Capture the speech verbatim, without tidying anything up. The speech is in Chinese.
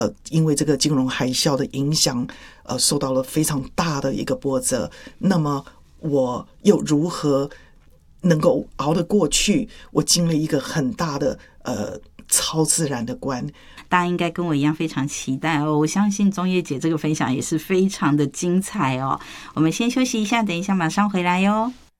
呃，因为这个金融海啸的影响，呃，受到了非常大的一个波折。那么我又如何能够熬得过去？我经历一个很大的呃超自然的关。 大家应该跟我一样非常期待哦！我相信中叶姐这个分享也是非常的精彩哦。我们先休息一下，等一下马上回来哟。